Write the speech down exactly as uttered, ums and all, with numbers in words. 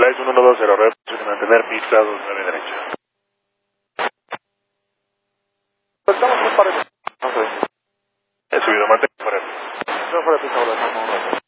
Flight uno dos cero, red, mantener pista dos nueve derecha. Estamos en pared. He subido, mantén pared. No fuera de pista, ahora, no, no, no.